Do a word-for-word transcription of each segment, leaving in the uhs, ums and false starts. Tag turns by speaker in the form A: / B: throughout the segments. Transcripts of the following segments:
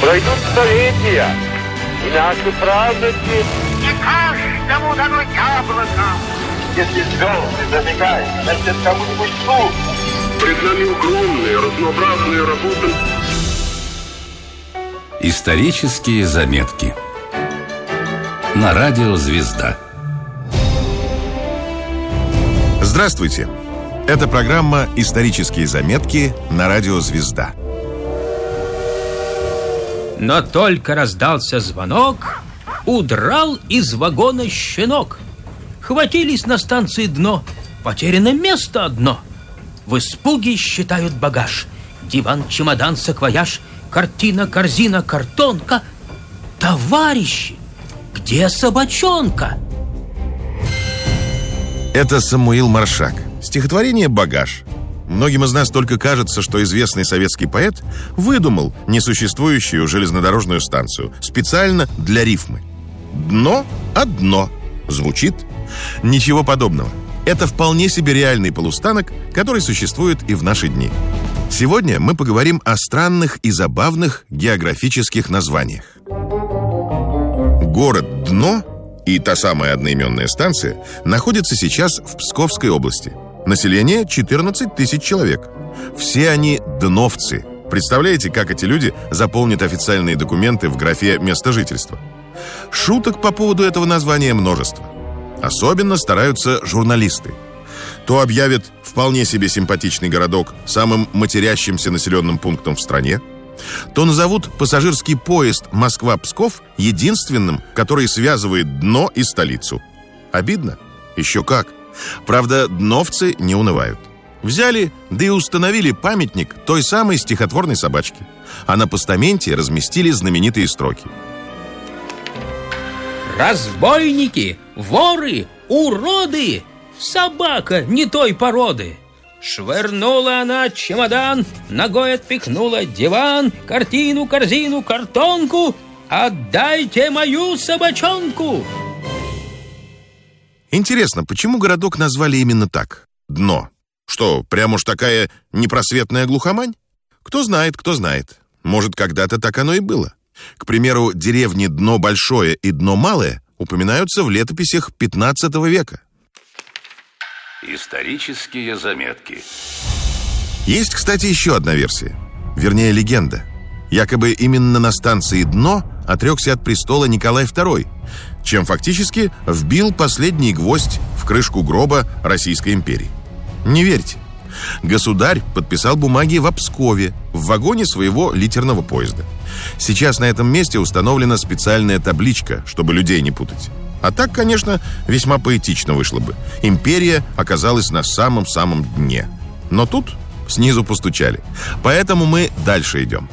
A: Пройдут столетия, и наши праздники...
B: Не каждому дано яблоко.
A: Если звезды зажигают, значит, кому-нибудь суд.
C: Пред нами огромные, разнообразные работы.
D: Исторические заметки на радио «Звезда».
E: Здравствуйте! Это программа «Исторические заметки» на радио «Звезда».
F: Но только раздался звонок, удрал из вагона щенок. Хватились на станции дно, потеряно место одно. В испуге считают багаж: диван, чемодан, саквояж, картина, корзина, картонка. Товарищи, где собачонка?
E: Это Самуил Маршак. Стихотворение «Багаж». Многим из нас только кажется, что известный советский поэт выдумал несуществующую железнодорожную станцию специально для рифмы. Дно, а дно. Звучит? Ничего подобного. Это вполне себе реальный полустанок, который существует и в наши дни. Сегодня мы поговорим о странных и забавных географических названиях. Город Дно и та самая одноименная станция находятся сейчас в Псковской области. Население четырнадцать тысяч человек. Все они дновцы. Представляете, как эти люди заполнят официальные документы в графе «Место жительства»? Шуток по поводу этого названия множество. Особенно стараются журналисты. То объявят вполне себе симпатичный городок самым матерящимся населенным пунктом в стране, то назовут пассажирский поезд Москва-Псков единственным, который связывает Дно и столицу. Обидно? Еще как. Правда, дновцы не унывают. Взяли, да и установили памятник той самой стихотворной собачке. А на постаменте разместили знаменитые строки:
F: разбойники, воры, уроды, собака не той породы. Швырнула она чемодан, ногой отпихнула диван, картину, корзину, картонку. Отдайте мою собачонку!
E: Интересно, почему городок назвали именно так? Дно. Что, прям уж такая непросветная глухомань? Кто знает, кто знает. Может, когда-то так оно и было. К примеру, деревни Дно Большое и Дно Малое упоминаются в летописях пятнадцатого века.
D: Исторические заметки.
E: Есть, кстати, еще одна версия. Вернее, легенда. Якобы именно на станции Дно отрекся от престола Николай второй, чем фактически вбил последний гвоздь в крышку гроба Российской империи. Не верьте. Государь подписал бумаги в Пскове, в вагоне своего литерного поезда. Сейчас на этом месте установлена специальная табличка, чтобы людей не путать. А так, конечно, весьма поэтично вышло бы. Империя оказалась на самом-самом дне. Но тут снизу постучали. Поэтому мы дальше идем.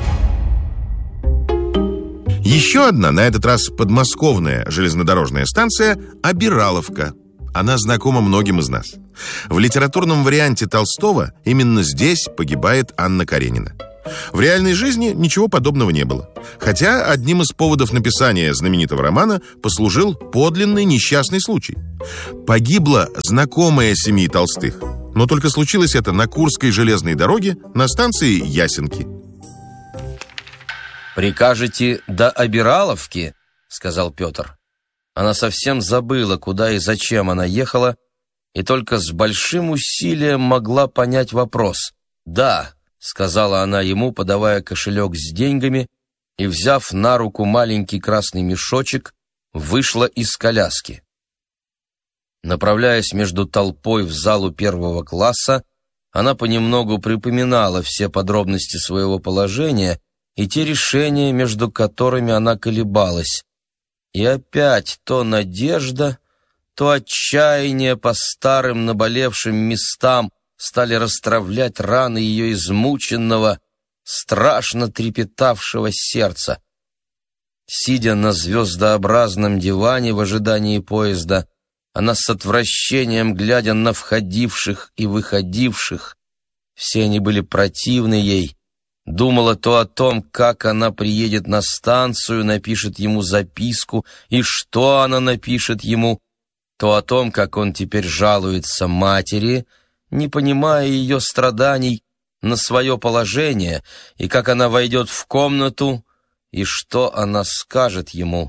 E: Еще одна, на этот раз подмосковная железнодорожная станция – Обираловка. Она знакома многим из нас. В литературном варианте Толстого именно здесь погибает Анна Каренина. В реальной жизни ничего подобного не было. Хотя одним из поводов написания знаменитого романа послужил подлинный несчастный случай. Погибла знакомая семьи Толстых. Но только случилось это на Курской железной дороге на станции Ясенки.
G: «Прикажете до Обираловки?» — сказал Петр. Она совсем забыла, куда и зачем она ехала, и только с большим усилием могла понять вопрос. «Да», — сказала она ему, подавая кошелек с деньгами, и, взяв на руку маленький красный мешочек, вышла из коляски. Направляясь между толпой в залу первого класса, она понемногу припоминала все подробности своего положения и те решения, между которыми она колебалась. И опять то надежда, то отчаяние по старым наболевшим местам стали растравлять раны ее измученного, страшно трепетавшего сердца. Сидя на звездообразном диване в ожидании поезда, она с отвращением, глядя на входивших и выходивших, все они были противны ей, думала то о том, как она приедет на станцию, напишет ему записку, и что она напишет ему, то о том, как он теперь жалуется матери, не понимая ее страданий, на свое положение, и как она войдет в комнату, и что она скажет ему.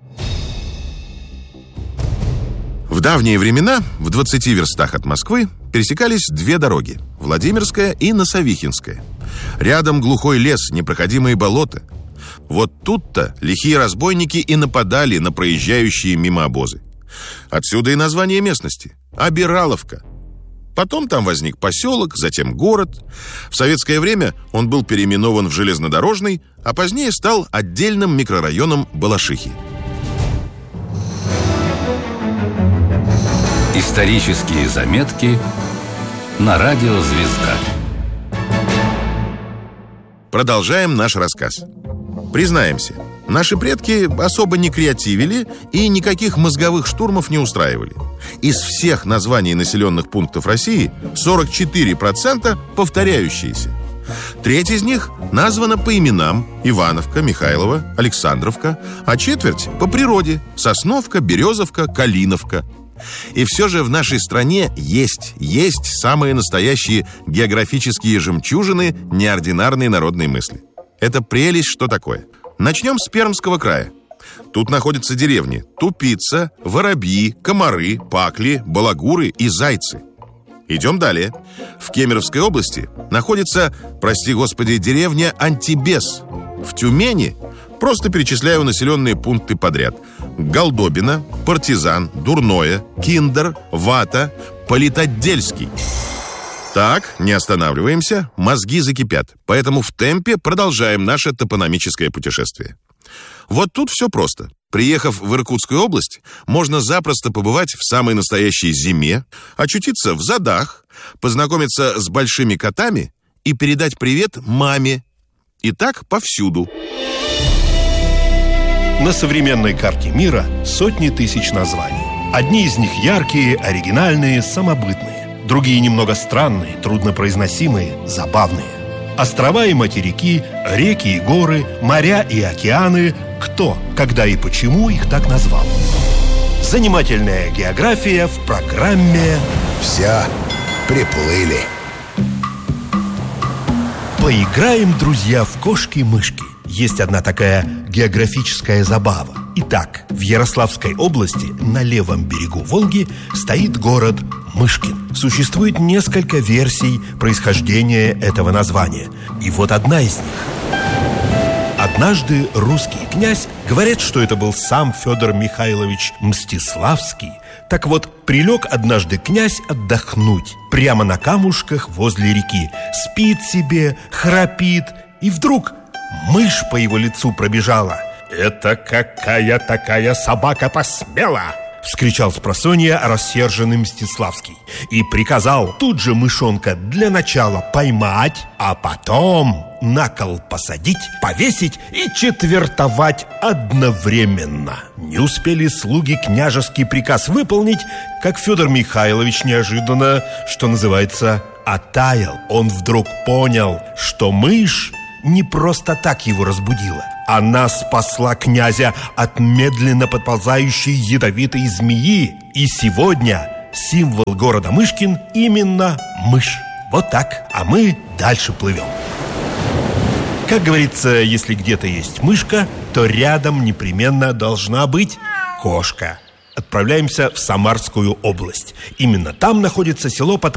E: В давние времена в двадцати верстах от Москвы пересекались две дороги – Владимирская и Носовихинская. Рядом глухой лес, непроходимые болота. Вот тут-то лихие разбойники и нападали на проезжающие мимо обозы. Отсюда и название местности – Обираловка. Потом там возник поселок, затем город. В советское время он был переименован в Железнодорожный, а позднее стал отдельным микрорайоном Балашихи.
D: Исторические заметки на радио «Звезда».
E: Продолжаем наш рассказ. Признаемся, наши предки особо не креативили и никаких мозговых штурмов не устраивали. Из всех названий населенных пунктов России сорок четыре процента повторяющиеся. Треть из них названа по именам: Ивановка, Михайлова, Александровка, а четверть по природе: Сосновка, Березовка, Калиновка. И все же в нашей стране есть, есть самые настоящие географические жемчужины неординарной народной мысли. Это прелесть, что такое. Начнем с Пермского края. Тут находятся деревни Тупица, Воробьи, Комары, Пакли, Балагуры и Зайцы. Идем далее. В Кемеровской области находится, прости господи, деревня Антибес. В Тюмени, просто перечисляю населенные пункты подряд: Голдобина, Партизан, Дурное, Киндер, Вата, Политотдельский. Так, не останавливаемся, мозги закипят. Поэтому в темпе продолжаем наше топономическое путешествие. Вот тут все просто. Приехав в Иркутскую область, можно запросто побывать в самой настоящей зиме, очутиться в задах, познакомиться с большими котами и передать привет маме. И так повсюду.
H: На современной карте мира сотни тысяч названий. Одни из них яркие, оригинальные, самобытные. Другие немного странные, труднопроизносимые, забавные. Острова и материки, реки и горы, моря и океаны. Кто, когда и почему их так назвал? Занимательная география в программе
I: «Все, приплыли».
H: Поиграем, друзья, в кошки-мышки. Есть одна такая географическая забава. Итак, в Ярославской области на левом берегу Волги стоит город Мышкин. Существует несколько версий происхождения этого названия. И вот одна из них. Однажды русский князь, говорят, что это был сам Федор Михайлович Мстиславский. Так вот, прилег однажды князь отдохнуть прямо на камушках возле реки. Спит себе, храпит, и вдруг мышь по его лицу пробежала. «Это какая такая собака посмела!» — вскричал спросонья рассерженный Мстиславский и приказал тут же мышонка для начала поймать, а потом на кол посадить, повесить и четвертовать одновременно. Не успели слуги княжеский приказ выполнить, как Федор Михайлович неожиданно, что называется, оттаял. Он вдруг понял, что мышь не просто так его разбудила. Она спасла князя от медленно подползающей ядовитой змеи. И сегодня символ города Мышкин именно мышь. Вот так, а мы дальше плывем. Как говорится, если где-то есть мышка, то рядом непременно должна быть кошка. Отправляемся в Самарскую область. Именно там находится село под